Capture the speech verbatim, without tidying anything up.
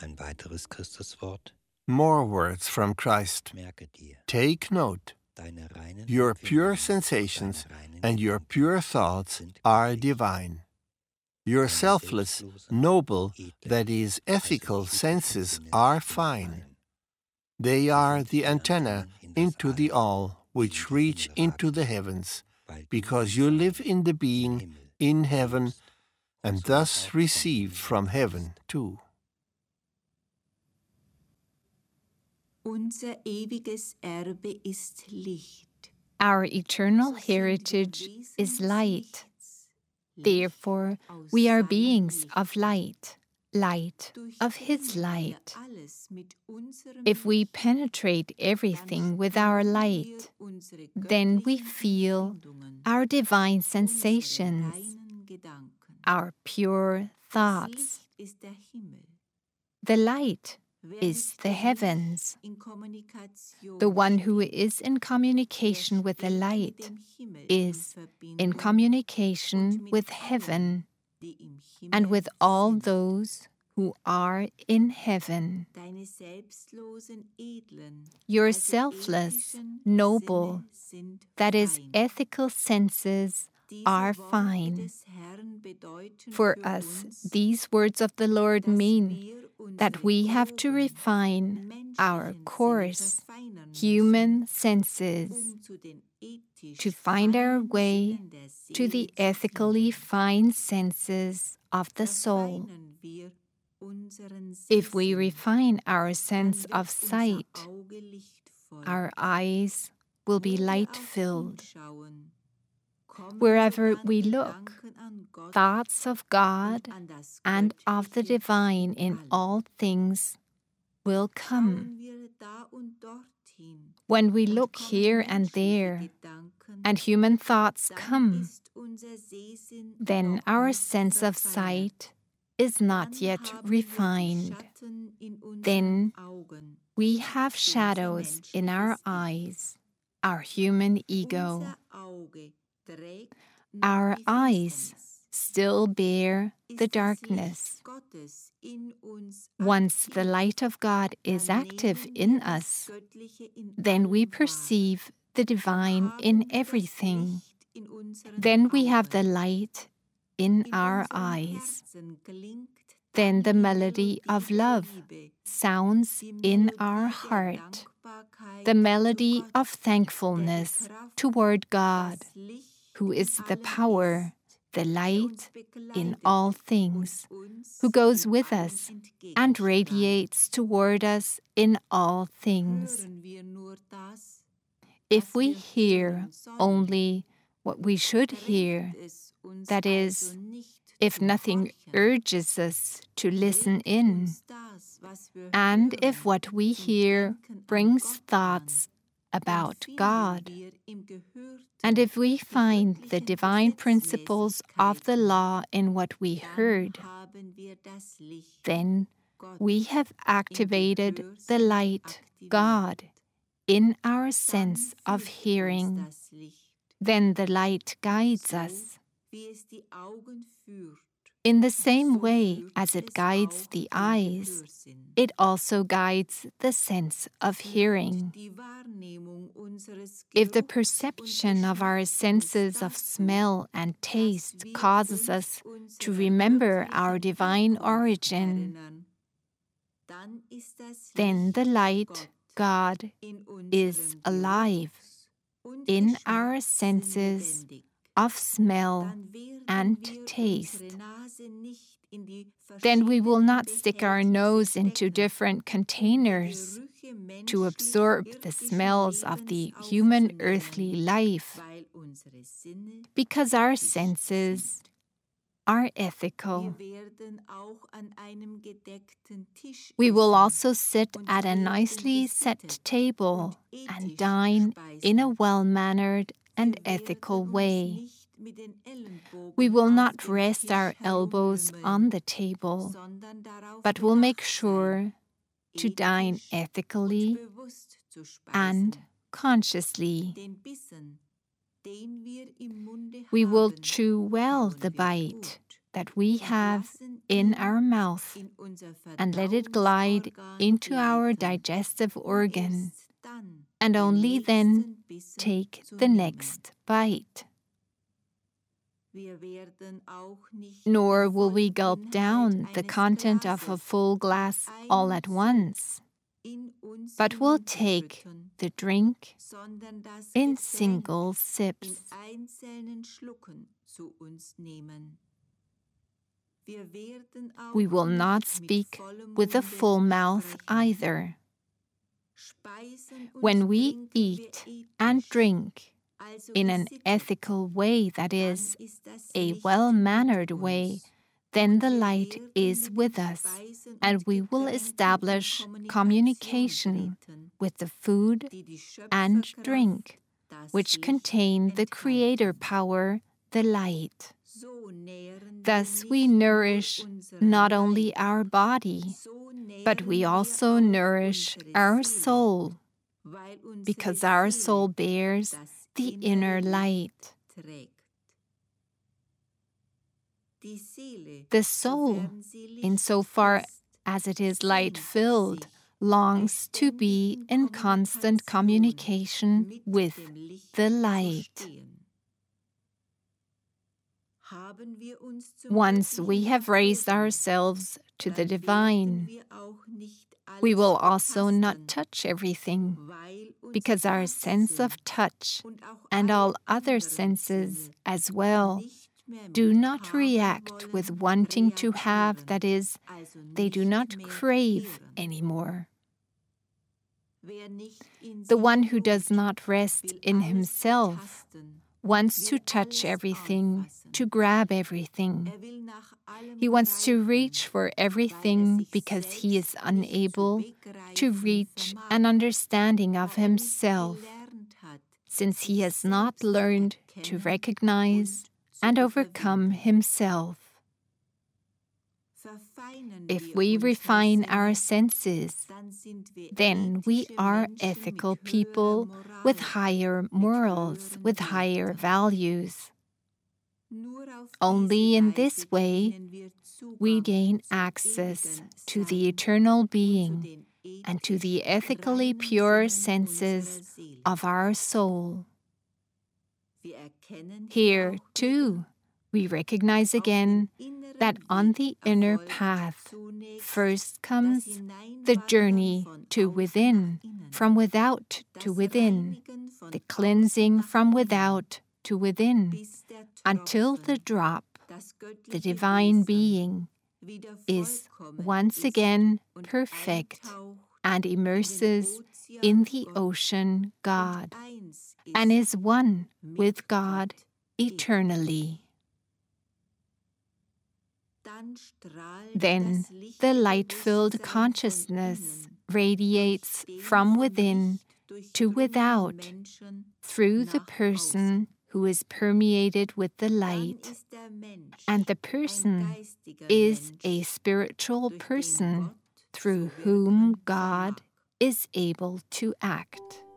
Ein weiteres Christuswort. More words from Christ. Merke dir, Take note. deine reinen Your pure Empfindungen, sensations deine reinen and your Gedanken pure thoughts sind are göttlich. divine. Your Deine selfless, selbstlosen, noble, edlen, that is, also ethical friedlichen senses Sinne are sind fine. fein. They Sie are sind the wie antenna Antennen in das into the All, all, die in which die reach Himmel into ragen, the heavens, weil du because sie you Sein live in the im being Himmel in heaven tust and und somit thus auch von receive ihnen from empfängst. heaven too. Unser ewiges Erbe ist Licht. Our eternal So sind wir heritage Wesen is des light. Lichts. Therefore, Licht aus we are seinem beings Licht. of light, light of His Durchdringen wir light. alles mit unserem If we Licht, penetrate everything dann with our spüren wir light, unsere then we göttlichen feel Empfindungen, our divine unsere sensations, reinen Gedanken. our pure Das thoughts. Licht ist der Himmel. The light Wer is mit the dem Licht heavens. in Kommunikation The one who steht, is in der communication with the steht mit light dem Himmel is in in Verbindung communication und mit with allen, heaven die im and Himmel with all sind. those who are in heaven. Deine selbstlosen, edlen, Your also selfless, ethischen noble, Sinne sind that is, fein. ethical senses Diese are Worte fine. des Herrn bedeuten For für us, uns, these words of the Lord dass mean wir that unsere we have to groben, refine our menschlichen coarse, Sinne verfeinern human müssen, senses um zu den ethisch to find our feinen way Sinnen der to the Seele zu ethically finden. fine senses of the soul. Verfeinern wir unseren If we Sehsinn, refine our dann sense wird of unser sight, Auge lichtvoll. our eyes will Wo be wir light auch filled. hinschauen, kommen Wherever sodann we look, Gedanken an Gott thoughts of und God an das and of the Göttliche divine in allen. all things will come. Schauen wir da und dorthin When we und look kommen here and menschliche there, Gedanken, and human thoughts dann come, ist unser Sehsinn then noch our nicht sense of verfeinert. sight is not Dann yet haben wir die refined. Schatten in unseren Then Augen, we have unser shadows in our menschliches Ich. eyes, our human ego. Unser Auge trägt noch Our die eyes Finsternis. still bear the Ist das darkness. Licht Gottes in uns Once the aktiv, light of God is dann active nehmen in wir das us, Göttliche in then we allem wahr. perceive the Dann divine haben in wir das everything. Licht in unseren Then we have the Augen. light in In our unserem eyes. Herzen klingt Then dann the die melody of Melodie der love Liebe, sounds die in Melodie our der heart, Dankbarkeit the zu melody Gott, of der die thankfulness Kraft, toward God, das Licht who in is the allem power, ist, the der uns light in begleitet all und things, uns who goes in with allem us and entgegenstrahlt. radiates toward us in all things. Hören wir nur das, If was we wir hear hören sollen, only what we should hear, drängt es uns that is, also nicht if zum nothing Horchen, urges us to listen regt in, uns das, was wir and if hören, what we zum hear Denken an brings Gott an, thoughts dann about finden God, wir im Gehörten and if we die find the göttlichen divine principles of the Gesetzmäßigkeiten, law in what we dann heard, haben wir das Licht then Gott we have im activated the Gehörsinne light, God, aktiviert. in our Dann sense of führt uns hearing. das Licht, Then the light guides so us. wie es die Augen führt, In the same so way führt as it es guides auch the den eyes, Gehörsinn. it also guides the sense of Führt hearing. die Wahrnehmung unseres If the Geruchs und perception of our Geschmacks senses of dazu, smell and dass taste wir causes uns us to unserer remember our göttlichen divine Herkunft origin, erinnern, dann ist das then the Licht light, Gott God, in is unserem alive Geruchs- und in Geschmackssinn our senses lebendig. of smell Dann werden and wir taste. unsere Nase nicht in die Then we will verschiedenen not stick our Behältnisse nose into stecken, different um die containers Gerüche to absorb the menschlich-irdischen smells of the Lebens human aufzunehmen, earthly life, weil unsere Sinne because our ethisch senses sind. are Wir ethical. werden auch an einem gedeckten Tisch We will essen also sit und at a werden nicely set gesittet table und and ethisch dine in a speisen. well-mannered and Wir ethical werden uns way. nicht mit den Ellenbogen We will auf not dem rest Tisch our elbows herumlümmeln, on the table, sondern darauf but will make bedacht sure to sein, dine ethisch und ethically bewusst zu and speisen. consciously. Den Bissen, den wir im Munde We will haben, chew well schauen the wir bite. gut. that we have in our mouth and let it glide into our digestive organ, and only then take the next bite. Nor will we gulp down the content of a full glass all at once, but will take the drink in single sips. We will not speak with a full mouth either. When we eat and drink in an ethical way, that is, a well-mannered way, then the light is with us, and we will establish communication with the food and drink, which contain the creator power, the light. Thus we nourish not only our body, but we also nourish our soul, because our soul bears the inner light. The soul, insofar as it is light-filled, longs to be in constant communication with the light. Once we have raised ourselves to the divine, we will also not touch everything, because our sense of touch and all other senses as well do not react with wanting to have, that is, they do not crave anymore. The one who does not rest in himself wants to touch everything, to grab everything. He wants to reach for everything because he is unable to reach an understanding of himself, since he has not learned to recognize and overcome himself. If we refine our senses, then we are ethical people with higher morals, with higher values. Only in this way we gain access to the eternal being and to the ethically pure senses of our soul. Here, too, we recognize again that on the inner path first comes the journey to within, from without to within, the cleansing from without to within, until the drop, the divine being, is once again perfect and immerses in the ocean God, and is one with God eternally. Then the light-filled consciousness radiates from within to without through the person who is permeated with the light, and the person is a spiritual person through whom God is able to act.